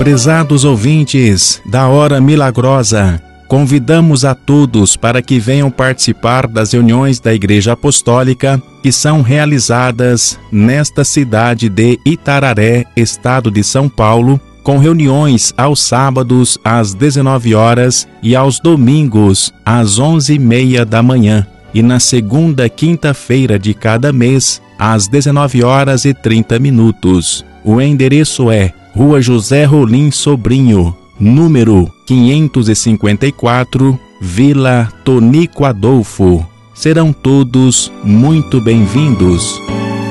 Prezados ouvintes da Hora Milagrosa, convidamos a todos para que venham participar das reuniões da Igreja Apostólica que são realizadas nesta cidade de Itararé, estado de São Paulo, com reuniões aos sábados às 19 horas e aos domingos às 11h30 da manhã, e na segunda quinta-feira de cada mês às 19h30. O endereço é Rua José Rolim Sobrinho, número 554, Vila Tonico Adolfo. Serão todos muito bem-vindos.